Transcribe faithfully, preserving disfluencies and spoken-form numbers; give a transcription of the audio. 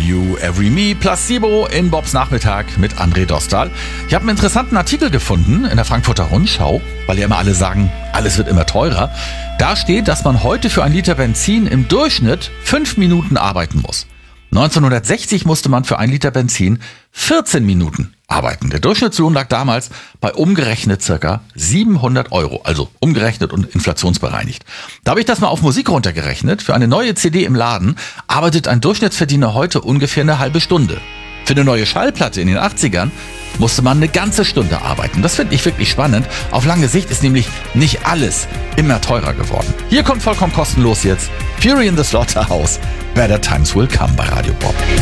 You, Every Me, Placebo in Bobs Nachmittag mit André Dostal. Ich habe einen interessanten Artikel gefunden in der Frankfurter Rundschau, weil ja immer alle sagen, alles wird immer teurer. Da steht, dass man heute für ein Liter Benzin im Durchschnitt fünf Minuten arbeiten muss. neunzehnhundertsechzig musste man für ein Liter Benzin vierzehn Minuten arbeiten. Der Durchschnittslohn lag damals bei umgerechnet circa siebenhundert Euro, also umgerechnet und inflationsbereinigt. Da habe ich das mal auf Musik runtergerechnet. Für eine neue C D im Laden arbeitet ein Durchschnittsverdiener heute ungefähr eine halbe Stunde. Für eine neue Schallplatte in den achtzigern musste man eine ganze Stunde arbeiten. Das finde ich wirklich spannend. Auf lange Sicht ist nämlich nicht alles immer teurer geworden. Hier kommt vollkommen kostenlos jetzt Fury in the Slaughterhouse. Better Times Will Come bei Radio Bob.